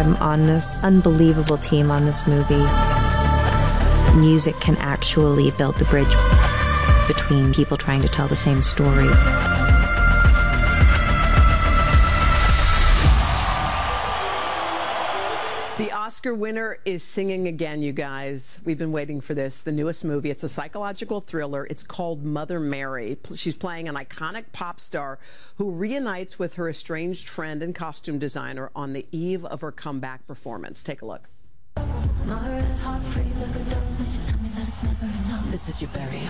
I'm on this unbelievable team on this movie. Music can actually build the bridge between people trying to tell the same story. The Oscar winner is singing again, you guys. We've been waiting for this. The newest movie. It's a psychological thriller. It's called Mother Mary. She's playing an iconic pop star who reunites with her estranged friend and costume designer on the eve of her comeback performance. Take a look. This is your burial.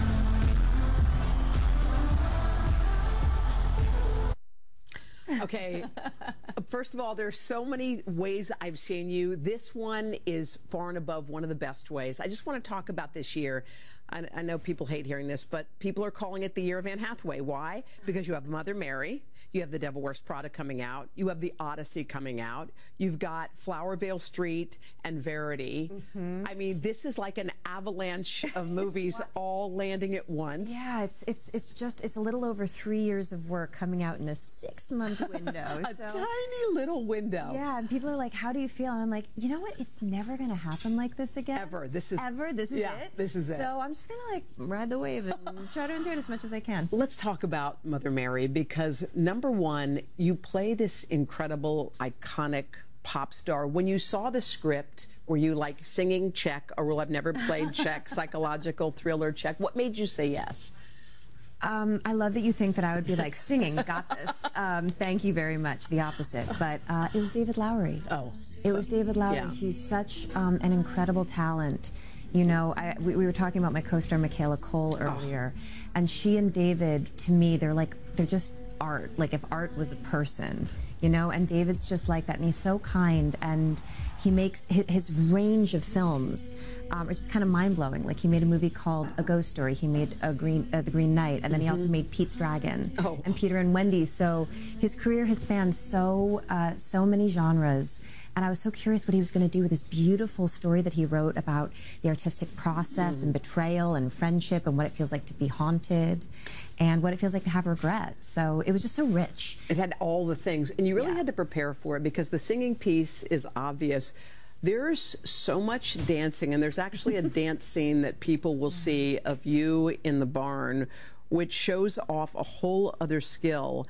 Okay, first of all, there's so many ways I've seen you. This one is far and above one of the best ways. I just want to talk about this year. I know people hate hearing this, but people are calling it the year of Anne Hathaway. Why? Because you have Mother Mary, you have The Devil Wears Prada coming out, you have The Odyssey coming out, you've got Flower Veil Street and Verity. I mean, this is like an avalanche of movies all landing at once. Yeah, it's a little over 3 years of work coming out in a 6-month window. A tiny little window. Yeah, and people are like, how do you feel? And I'm like, you know what? It's never going to happen like this again. Ever. This is it. This is it. So I'm just going to like ride the wave and try to enjoy it as much as I can. Let's talk about Mother Mary, because number one, you play this incredible, iconic pop star. When you saw the script, were you like singing check, a role I've never played check, psychological thriller check? What made you say yes? I love that you think that I would be like singing, got this. Thank you very much. The opposite. But it was David Lowery. Oh. It was David Lowery. Yeah. He's such an incredible talent. You know, we were talking about my co-star Michaela Cole earlier, and she and David, to me, they're just art. Like if art was a person, you know, and David's just like that, and he's so kind, and he makes his range of films are just kind of mind-blowing. Like he made a movie called A Ghost Story, he made The Green Knight, and then he also made Pete's Dragon and Peter and Wendy. So his career has spanned so many genres. And I was so curious what he was going to do with this beautiful story that he wrote about the artistic process and betrayal and friendship and what it feels like to be haunted and what it feels like to have regret. So it was just so rich. It had all the things. And you really had to prepare for it, because the singing piece is obvious. There's so much dancing, and there's actually a dance scene that people will see of you in the barn, which shows off a whole other skill.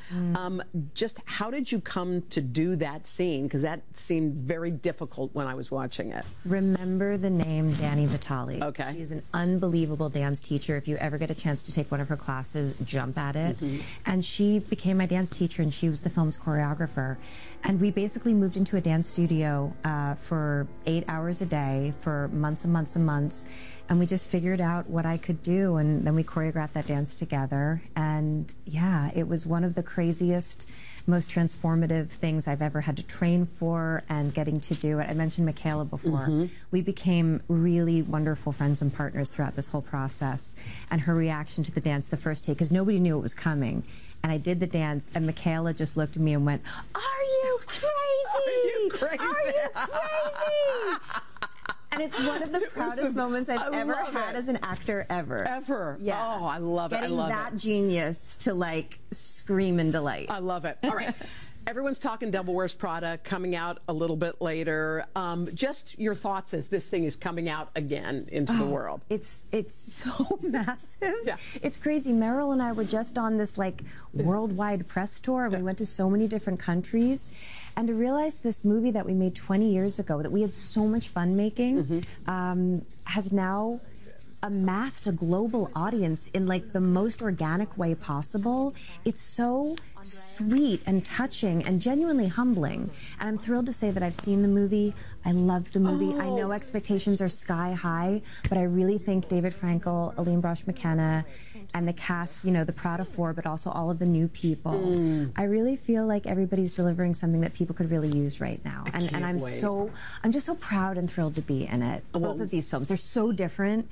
Just how did you come to do that scene? Because that seemed very difficult when I was watching it. Remember the name Danny Vitale. Okay. She's an unbelievable dance teacher. If you ever get a chance to take one of her classes, jump at it. And she became my dance teacher, and she was the film's choreographer. And we basically moved into a dance studio for 8 hours a day for months and months and months. And we just figured out what I could do, and then we choreographed that dance together. And yeah, it was one of the craziest, most transformative things I've ever had to train for and getting to do it. I mentioned Michaela before. We became really wonderful friends and partners throughout this whole process. And her reaction to the dance the first take, because nobody knew it was coming. And I did the dance, and Michaela just looked at me and went, "Are you crazy? Are you crazy? Are you crazy?" And it's one of the proudest moments I've ever had as an actor ever. Ever. Yeah. Oh, I love it. Getting I love that genius to like scream in delight. I love it. All right. Everyone's talking Devil Wears Prada coming out a little bit later. Just your thoughts as this thing is coming out again into the world. It's so massive. Yeah. It's crazy. Meryl and I were just on this like worldwide press tour. We went to so many different countries. And to realize this movie that we made 20 years ago, that we had so much fun making, has now amassed a global audience in like the most organic way possible. It's so sweet and touching and genuinely humbling. And I'm thrilled to say that I've seen the movie. I love the movie. I know expectations are sky high, but I really think David Frankel, Aline Brosh McKenna, and the cast, you know, the Prada Four, but also all of the new people. I really feel like everybody's delivering something that people could really use right now. And I'm just so proud and thrilled to be in it. Both of these films, they're so different, but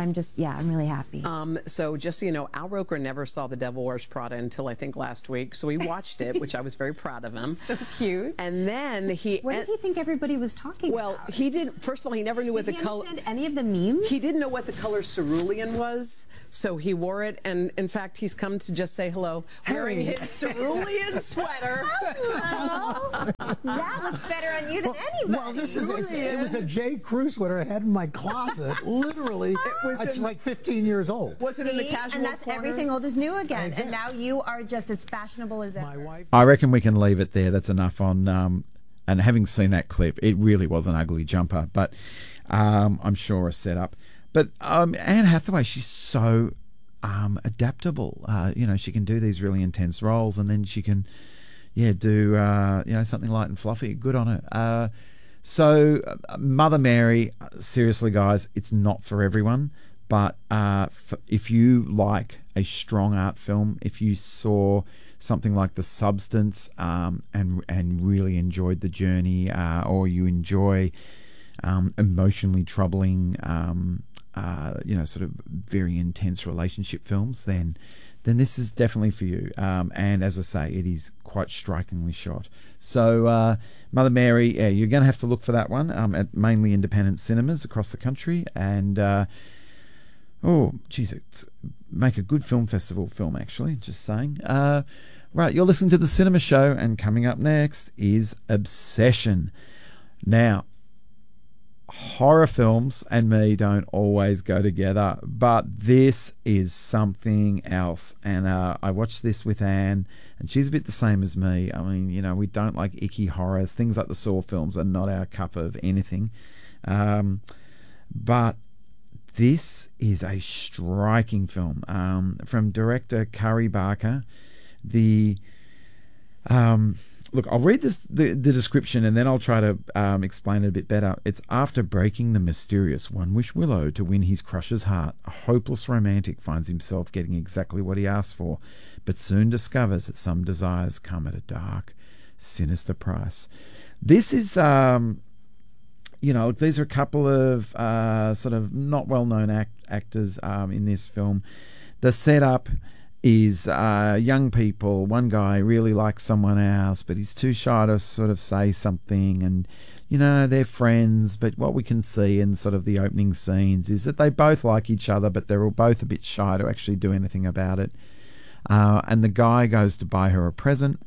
I'm just, yeah, I'm really happy. So just so you know, Al Roker never saw The Devil Wears Prada until I think last week. So he watched it, which I was very proud of him. So cute. And then What did he think everybody was talking about? Well, he didn't. First of all, he never knew what the color. Did he understand any of the memes? He didn't know what the color cerulean was, so he wore it. And in fact, he's come to just say hello, wearing his cerulean sweater. Hello. That looks better on you than anybody. Well, it was a J. Crew sweater I had in my closet. Literally, it's like 15 years old. Was it in the casual And that's corner? everything old is new again. Exactly. And now you are just as fashionable as ever. My wife. I reckon we can leave it there. That's enough on. And having seen that clip, it really was an ugly jumper, but I'm sure a setup. But Anne Hathaway, she's so adaptable. She can do these really intense roles, and then she can, do something light and fluffy. Good on her. So Mother Mary, seriously, guys, it's not for everyone. But if you like a strong art film, if you saw something like The Substance and really enjoyed the journey, or you enjoy emotionally troubling, sort of very intense relationship films, then this is definitely for you. And as I say, it is quite strikingly shot. So Mother Mary, you're going to have to look for that one at mainly independent cinemas across the country. And it's make a good film festival film, actually, just saying. Right, you're listening to The Cinema Show, and coming up next is Obsession. Now, horror films and me don't always go together, but this is something else. And I watched this with Anne, and she's a bit the same as me. I mean, we don't like icky horrors. Things like the Saw films are not our cup of anything. But this is a striking film from director Curry Barker. Look, I'll read the description, and then I'll try to explain it a bit better. It's after breaking the mysterious One Wish Willow to win his crush's heart, a hopeless romantic finds himself getting exactly what he asked for, but soon discovers that some desires come at a dark, sinister price. This is, these are a couple of sort of not well-known actors in this film. The setup is young people. One guy really likes someone else, but he's too shy to sort of say something, and they're friends, but what we can see in sort of the opening scenes is that they both like each other, but they're all both a bit shy to actually do anything about it. And the guy goes to buy her a present,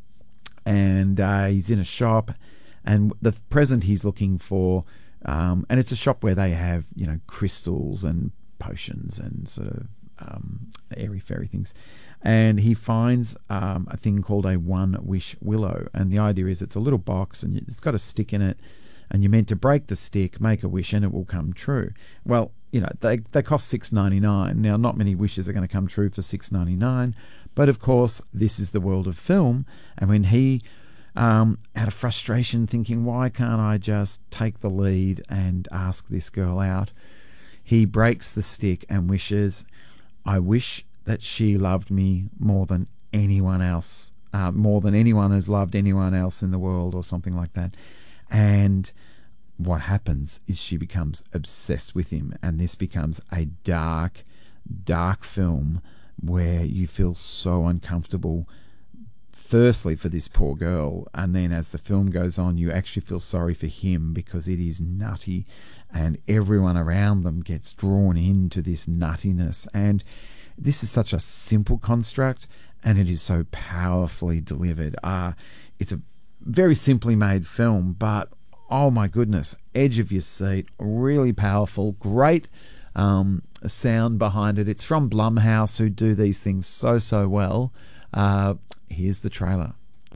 and he's in a shop, and the present he's looking for, and it's a shop where they have crystals and potions and sort of airy fairy things, and he finds a thing called a One Wish Willow, and the idea is it's a little box and it's got a stick in it, and you're meant to break the stick, make a wish, and it will come true. Well, they cost $6.99. Now, not many wishes are going to come true for $6.99, but of course this is the world of film, and when he out of frustration thinking, why can't I just take the lead and ask this girl out, he breaks the stick and wishes, I wish that she loved me more than anyone else, more than anyone has loved anyone else in the world, or something like that. And what happens is she becomes obsessed with him, and this becomes a dark, dark film where you feel so uncomfortable, firstly for this poor girl, and then as the film goes on, you actually feel sorry for him because it is nutty, and everyone around them gets drawn into this nuttiness. And this is such a simple construct, and it is so powerfully delivered. It's a very simply made film, but oh my goodness, edge of your seat, really powerful, great sound behind it. It's from Blumhouse, who do these things so well. Here's the trailer.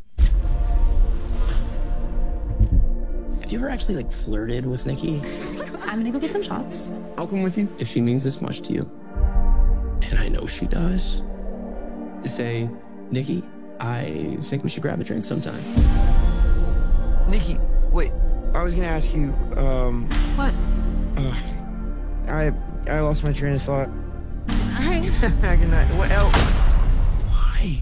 Have you ever actually flirted with Nikki? I'm gonna go get some shots. I'll come with you if she means this much to you. And I know she does. To say, Nikki, I think we should grab a drink sometime. Nikki, wait. I was gonna ask you, What? I lost my train of thought. Alright. Good night. What else? Why?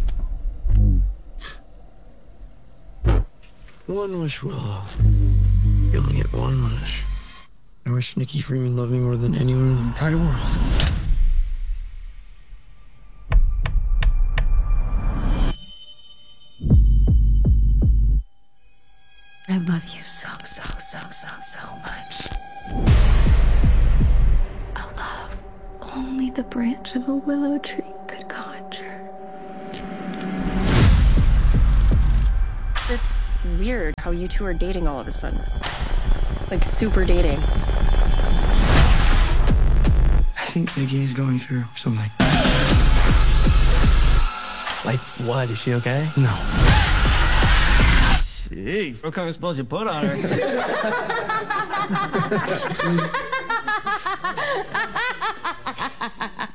One wish, Willow. You only get one wish. I wish Nikki Freeman loved me more than anyone in the entire world. I love you so much. A love only the branch of a willow tree could conjure. It's weird how you two are dating all of a sudden. Like, super dating. I think Nikki is going through something. Like what? Is she okay? No. Jeez, what kind of spells you put on her?